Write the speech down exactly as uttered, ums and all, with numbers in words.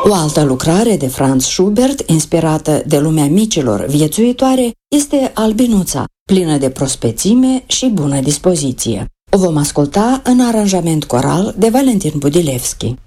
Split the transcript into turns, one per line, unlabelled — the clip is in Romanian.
O altă lucrare de Franz Schubert, inspirată de lumea micilor viețuitoare, este Albinuța, plină de prospețime și bună dispoziție. O vom asculta în aranjament coral de Valentin Budilevski.